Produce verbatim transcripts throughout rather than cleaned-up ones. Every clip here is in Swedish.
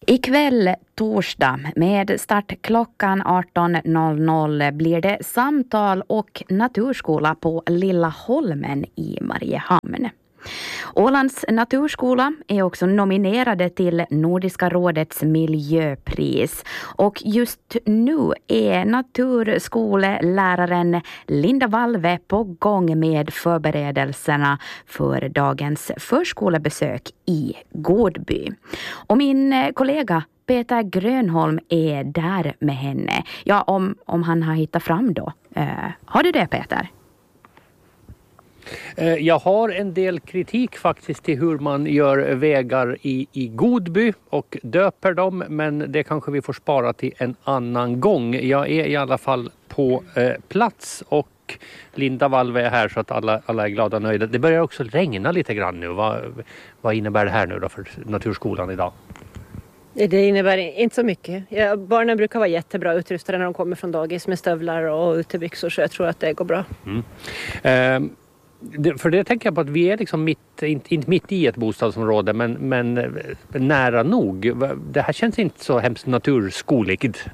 Ikväll torsdag med start klockan arton noll noll blir det samtal och naturskola på Lilla Holmen i Mariehamn. Ålands naturskola är också nominerade till Nordiska rådets miljöpris och just nu är naturskoleläraren Linda Valve på gång med förberedelserna för dagens förskolebesök i Gårdby. Och min kollega Peter Grönholm är där med henne. Ja, om, om han har hittat fram då. Uh, har du det, Peter? Jag har en del kritik faktiskt till hur man gör vägar i, i Gårdby och döper dem, men det kanske vi får spara till en annan gång. Jag är i alla fall på eh, plats och Linda Valve är här så att alla, alla är glada och nöjda. Det börjar också regna lite grann nu. Vad, vad innebär det här nu då för naturskolan idag? Det innebär inte så mycket. Ja, barnen brukar vara jättebra utrustade när de kommer från dagis med stövlar och utebyxor, så jag tror att det går bra. Mm. Eh, Det, för det tänker jag på att vi är liksom mitt, inte, inte mitt i ett bostadsområde men, men nära nog. Det här känns inte så hemskt naturskoligt.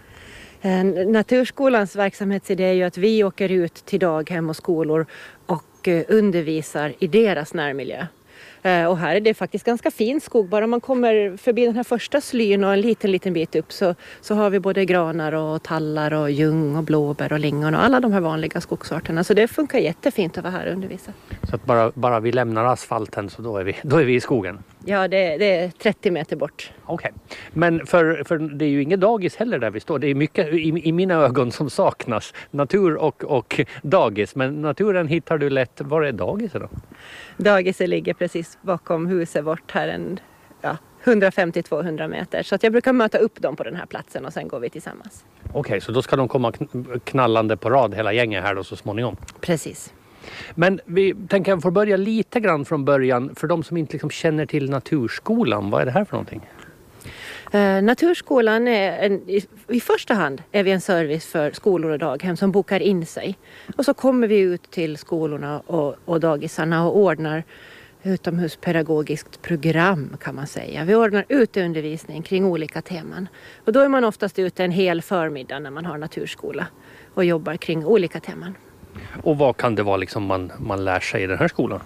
Naturskolans verksamhetsidé är ju att vi åker ut till daghem och skolor och undervisar i deras närmiljö. Och här är det faktiskt ganska fin skog. Bara man kommer förbi den här första slyn och en liten, liten bit upp så, så har vi både granar och tallar och ljung och blåbär och lingon och alla de här vanliga skogsarterna. Så det funkar jättefint att vara här och undervisa. Så att bara, bara vi lämnar asfalten så då är vi, då är vi i skogen? Ja, det, det är trettio meter bort. Okej, okay. Men för, för det är ju inget dagis heller där vi står. Det är mycket i, i mina ögon som saknas. Natur och, och dagis. Men naturen hittar du lätt. Var är dagis då? Dagiset ligger precis bakom huset bort här en ja, hundrafemtio till tvåhundra meter. Så att jag brukar möta upp dem på den här platsen och sen går vi tillsammans. Okej, okay, så då ska de komma knallande på rad hela gänget här då så småningom? Precis. Men vi tänker att vi får börja lite grann från början. För de som inte liksom känner till naturskolan, vad är det här för någonting? Uh, naturskolan är en, i, i första hand är vi en service för skolor och daghem som bokar in sig. Och så kommer vi ut till skolorna och, och dagisarna och ordnar utomhuspedagogiskt program kan man säga. Vi ordnar uteundervisning kring olika teman. Och då är man oftast ute en hel förmiddag när man har naturskola och jobbar kring olika teman. Och vad kan det vara liksom man, man lär sig i den här skolan?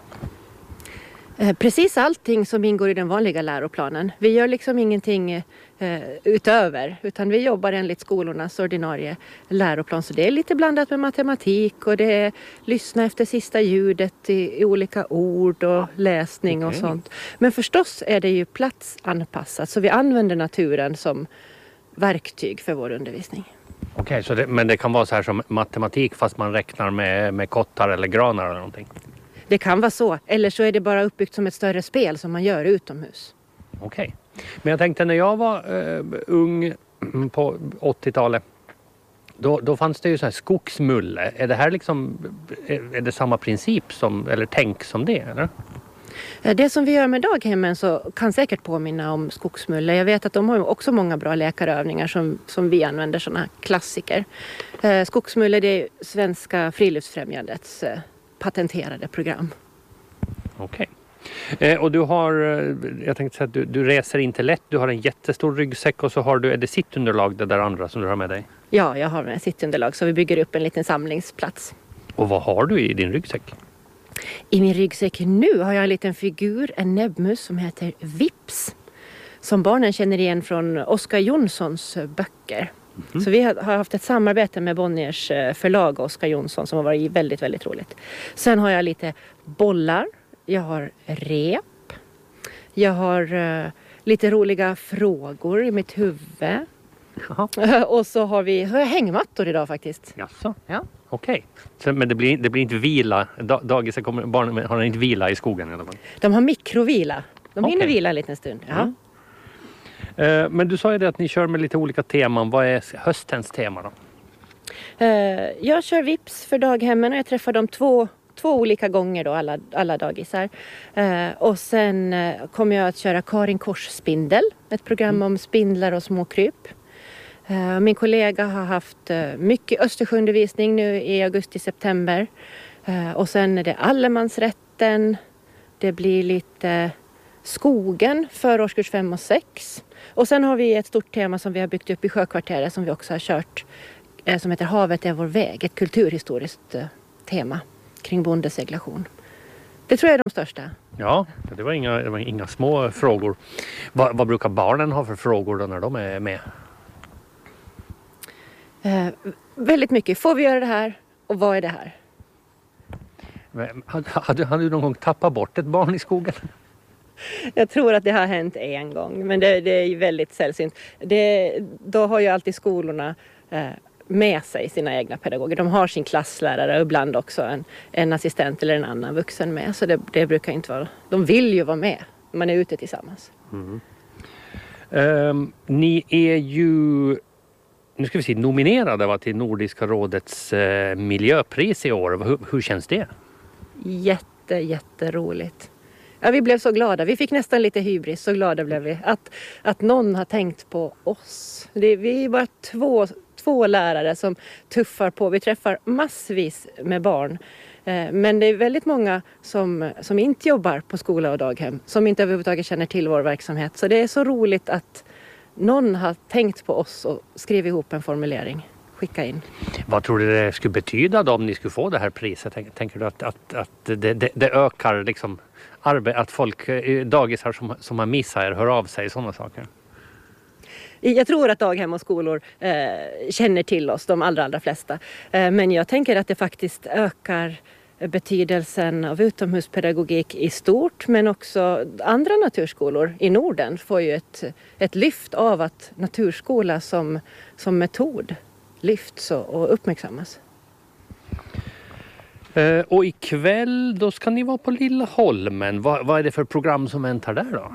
Precis allting som ingår i den vanliga läroplanen. Vi gör liksom ingenting eh, utöver utan vi jobbar enligt skolornas ordinarie läroplan. Så det är lite blandat med matematik och det är lyssna efter sista ljudet i, i olika ord och läsning okay. och sånt. Men förstås är det ju platsanpassat så vi använder naturen som verktyg för vår undervisning. Okej, okay, så det, men det kan vara så här som matematik fast man räknar med, med kottar eller granar eller någonting? Det kan vara så. Eller så är det bara uppbyggt som ett större spel som man gör utomhus. Okej. Okay. Men jag tänkte när jag var uh, ung på åttiotalet. Då, då fanns det ju så här skogsmulle. Är det här liksom är, är det samma princip som, eller tänk som det? Eller? Det som vi gör med daghemmen så kan säkert påminna om skogsmulle. Jag vet att de har också många bra läkarövningar som, som vi använder, sådana här klassiker. Eh, skogsmulle det är Svenska friluftsfrämjandets eh, patenterade program. Okej. Okay. Eh, och du har, jag tänkte säga att du, du reser inte lätt. Du har en jättestor ryggsäck och så har du, är det sittunderlag det där andra som du har med dig? Ja, jag har en sittunderlag så vi bygger upp en liten samlingsplats. Och vad har du i din ryggsäck? I min ryggsäck nu har jag en liten figur, en näbbmus som heter Vips. Som barnen känner igen från Oskar Jonssons böcker. Mm. Så vi har haft ett samarbete med Bonniers förlag Oskar Jonsson som har varit väldigt, väldigt roligt. Sen har jag lite bollar, jag har rep, jag har uh, lite roliga frågor i mitt huvud. Och så har vi har jag hängmattor idag faktiskt. Jaså? Ja. Okej. Okay. Men det blir, det blir inte vila, dagis kommer, barnen har inte vila i skogen i alla fall? De har mikrovila, de okay. hinner vila en liten stund. Ja. Mm. Men du sa ju det att ni kör med lite olika teman. Vad är höstens tema då? Jag kör Vips för daghemmen och jag träffar dem två, två olika gånger då, alla, alla dagisar. Och sen kommer jag att köra Karin Kors spindel, ett program mm. om spindlar och småkryp. Min kollega har haft mycket Östersjöundervisning nu i augusti-september. Och sen är det allemansrätten. Det blir lite skogen för årskurs fem och sex. Och sen har vi ett stort tema som vi har byggt upp i Sjökvarteret som vi också har kört eh, som heter Havet är vår väg. Ett kulturhistoriskt eh, tema kring bondeseglation. Det tror jag är de största. Ja, det var inga, det var inga små frågor. Vad, vad brukar barnen ha för frågor då när de är med? Eh, väldigt mycket. Får vi göra det här? Och vad är det här? Hade, hade, hade du någon gång tappat bort ett barn i skogen? Jag tror att det har hänt en gång, men det, det är väldigt sällsynt. Det, då har ju alltid skolorna eh, med sig sina egna pedagoger. De har sin klasslärare och ibland också en, en assistent eller en annan vuxen med. Så det, det brukar inte vara... De vill ju vara med. Man är ute tillsammans. Mm. Um, ni är ju... Nu ska vi se, nominerade va, till Nordiska rådets eh, miljöpris i år. Hur, hur känns det? Jätte, jätteroligt. Ja, vi blev så glada. Vi fick nästan lite hybris. Så glada blev vi. Att, att någon har tänkt på oss. Det, vi är bara två, två lärare som tuffar på. Vi träffar massvis med barn. Eh, men det är väldigt många som, som inte jobbar på skola och daghem. Som inte överhuvudtaget känner till vår verksamhet. Så det är så roligt att någon har tänkt på oss och skrivit ihop en formulering. Skicka in. Vad tror du det skulle betyda då om ni skulle få det här priset? Tänker du att, att, att det, det, det ökar liksom arbete, att folk, dagisar som, som har missat er, hör av sig, sådana saker? Jag tror att daghem och skolor eh, känner till oss, de allra, allra flesta. Eh, men jag tänker att det faktiskt ökar betydelsen av utomhuspedagogik i stort, men också andra naturskolor i Norden får ju ett, ett lyft av att naturskola som, som metod lyfts och uppmärksammas. Eh, och ikväll då ska ni vara på Lilla Holmen. Va, vad är det för program som väntar där då?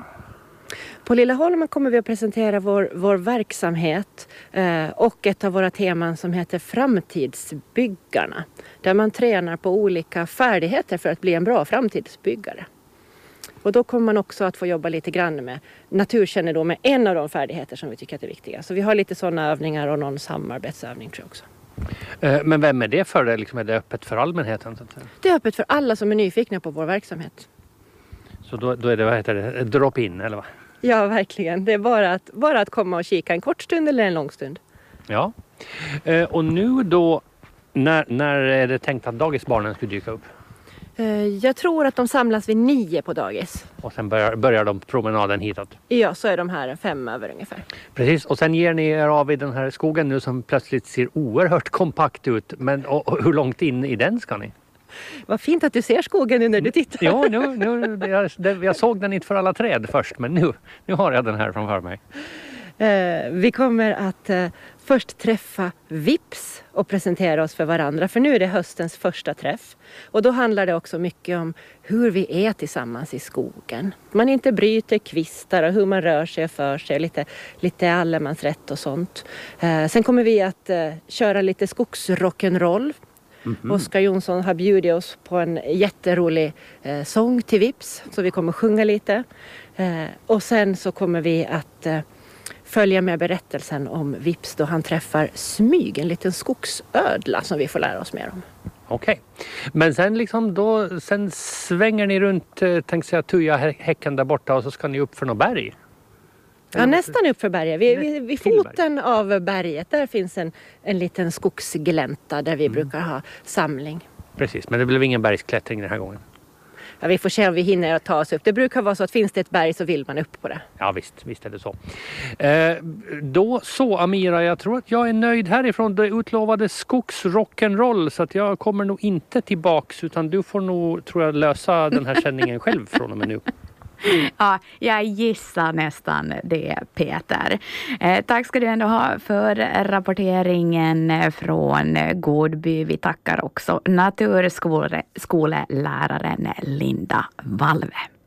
På Lilla Holmen kommer vi att presentera vår, vår verksamhet eh, och ett av våra teman som heter Framtidsbyggarna. Där man tränar på olika färdigheter för att bli en bra framtidsbyggare. Och då kommer man också att få jobba lite grann med naturkännedom med en av de färdigheter som vi tycker är viktiga. Så vi har lite sådana övningar och någon samarbetsövning tror jag också. Eh, men vem är det för? Det? Liksom är det öppet för allmänheten? Så att säga? Det är öppet för alla som är nyfikna på vår verksamhet. Så då, då är det, vad heter det, drop in eller vad? Ja, verkligen. Det är bara att, bara att komma och kika en kort stund eller en lång stund. Ja. Eh, och nu då, när, när är det tänkt att dagisbarnen skulle dyka upp? Eh, jag tror att de samlas vid nio på dagis. Och sen börjar, börjar de promenaden hitåt? Ja, så är de här fem över ungefär. Precis, och sen ger ni er av i den här skogen nu som plötsligt ser oerhört kompakt ut. Men och, och hur långt in i den ska ni? Vad fint att du ser skogen nu när du tittar. Ja, nu, nu, jag, jag såg den inte för alla träd först, men nu, nu har jag den här framför mig. Eh, vi kommer att eh, först träffa Vips och presentera oss för varandra. För nu är det höstens första träff. Och då handlar det också mycket om hur vi är tillsammans i skogen. Man inte bryter kvistar och hur man rör sig för sig. Lite, lite allemansrätt och sånt. Eh, sen kommer vi att eh, köra lite skogsrock'n'roll. Mm-hmm. Oskar Jonsson har bjudit oss på en jätterolig eh, sång till Vips. Så vi kommer sjunga lite. Eh, och sen så kommer vi att eh, följa med berättelsen om Vips då han träffar Smyg, en liten skogsödla som vi får lära oss mer om. Okej, men sen liksom då, sen svänger ni runt, eh, tänkte säga Tuja häcken där borta och så ska ni upp för något berg. Ja, nästan upp för berget. Vid, vid, vid foten av berget där finns en, en liten skogsglänta där vi mm. brukar ha samling. Precis, men det blev ingen bergsklättring den här gången. Ja, vi får se om vi hinner att ta oss upp. Det brukar vara så att finns det ett berg så vill man upp på det. Ja visst, visst är det så. Eh, då så Amira, jag tror att jag är nöjd härifrån. Det utlovade skogsrock'n'roll så att jag kommer nog inte tillbaks utan du får nog, tror jag, lösa den här sändningen själv från och med nu. Ja, jag gissar nästan det, Peter. Eh, tack ska du ändå ha för rapporteringen från Godby. Vi tackar också naturskoleläraren Linda Valve.